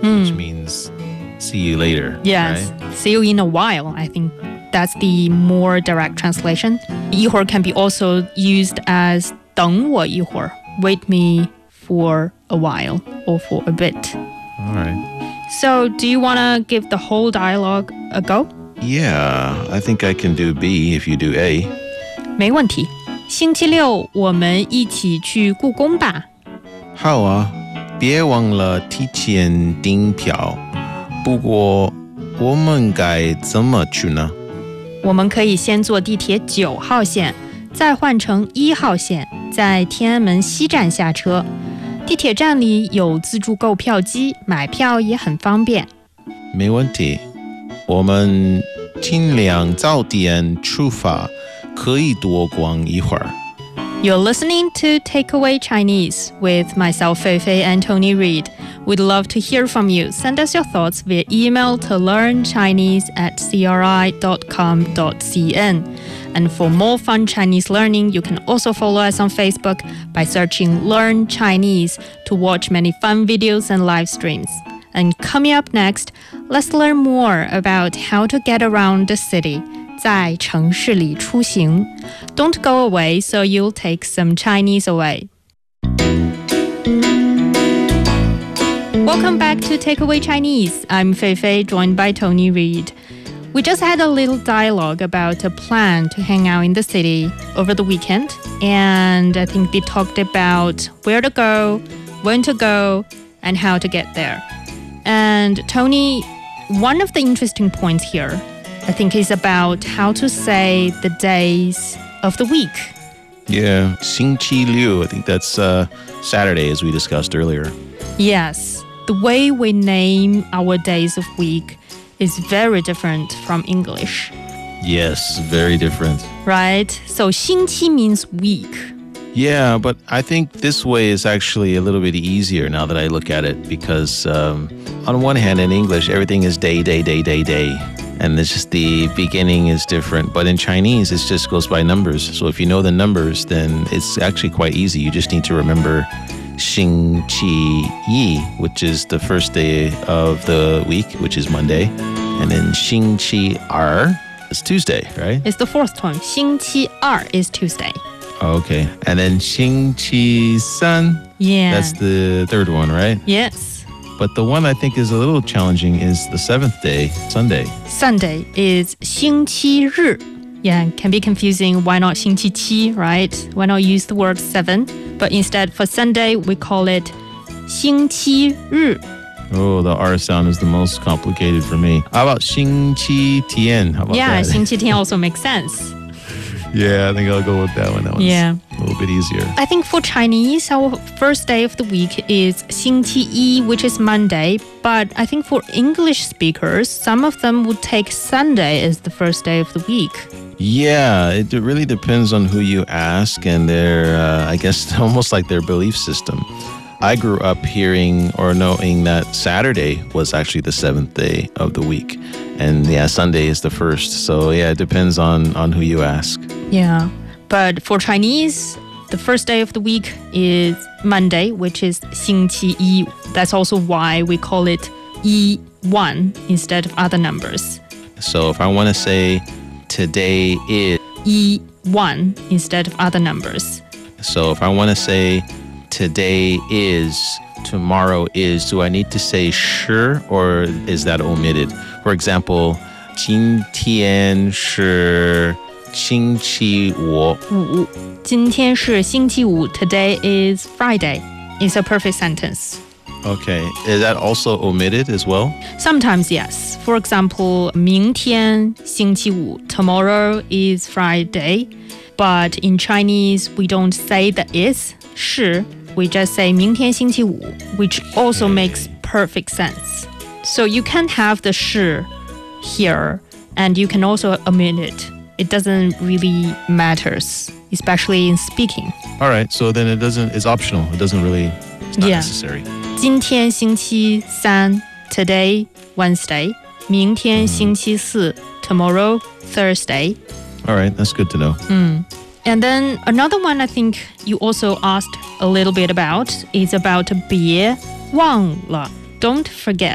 which means see you later. Yes, right? see you in a while. I think that's the more direct translation. 一会儿 can be also used as 等我一会儿 wait me for a while or for a bit. All right. So, do you want to give the whole dialogue a go? Yeah, I think I can do B if you do A. 没问题。星期六我们一起去故宫吧。 好啊，别忘了提前订票。不过我们该怎么去呢？ 我们可以先坐地铁9号线，再换乘1号线，在天安门西站下车。地铁站里有自助购票机，买票也很方便。 没问题，我们尽量早点出发，可以多逛一会儿。 You're listening to Takeaway Chinese with myself, Feifei, and Tony Reid. We'd love to hear from you. Send us your thoughts via email to learnchinese@cri.com.cn. And for more fun Chinese learning, you can also follow us on Facebook by searching Learn Chinese to watch many fun videos and live streams. And coming up next, let's learn more about how to get around the city. 在城市里出行. Don't go away, so you'll take some Chinese away. Welcome back to Takeaway Chinese. I'm Feifei, joined by Tony Reid. We just had a little dialogue about a plan to hang out in the city over the weekend, and I think they talked about where to go, when to go, and how to get there. And Tony, one of the interesting points here, I think, is about how to say the days of the week. Yeah, 星期六, I think that's Saturday, as we discussed earlier. Yes, the way we name our days of week is very different from English. Yes, very different. Right? So 星期 means week. Yeah, but I think this way is actually a little bit easier now that I look at it because on one hand, in English, everything is day. And it's just the beginning is different. But in Chinese, it just goes by numbers. So if you know the numbers, then it's actually quite easy. You just need to remember 星期一, which is the first day of the week, which is Monday. And then 星期二 is Tuesday, right? It's the fourth one. 星期二 is Tuesday. Okay. And then 星期三, Yeah. that's the third one, right? Yes. But the one I think is a little challenging is the seventh day, Sunday. Sunday is 星期日. Yeah, it can be confusing. Why not 星期七, right? Why not use the word 7? But instead, for Sunday, we call it 星期日. Oh, the R sound is the most complicated for me. How about 星期天? How about Yeah, that? 星期天 also makes sense. Yeah, I think I'll go with that one. That one's Yeah. a little bit easier. I think for Chinese, our first day of the week is 星期一, which is Monday. But I think for English speakers, some of them would take Sunday as the first day of the week. Yeah, it really depends on who you ask and their, I guess, almost like their belief system. I grew up hearing or knowing that Saturday was actually the seventh day of the week. And yeah, Sunday is the first. So yeah, it depends on who you ask. Yeah. But for Chinese, the first day of the week is Monday, which is 星期一. That's also why we call it 1 instead of other numbers. So if I want to say today is 1 instead of other numbers. So if I want to say today is, tomorrow is, do I need to say sure or is that omitted? For example, 今天是星期五. 今天是星期五. Today is Friday. It's a perfect sentence. Okay. Is that also omitted as well? Sometimes, yes. For example, 明天星期五. Tomorrow is Friday. But in Chinese, we don't say the is, 是. We just say 明天星期五, which also makes perfect sense. So you can have the 是 here, and you can also omit it. It doesn't really matters, especially in speaking. All right. So then it's optional. It's not necessary. 今天星期三, today, Wednesday. 明天星期四, tomorrow, Thursday. All right. That's good to know. And then another one I think you also asked a little bit about is about 别忘了. Don't forget.